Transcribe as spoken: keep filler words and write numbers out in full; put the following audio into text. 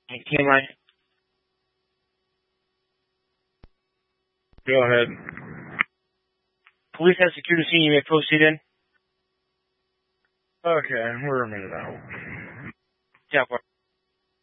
Can I? Go ahead. Police have secured a scene. You may proceed in. Okay, we're a minute out.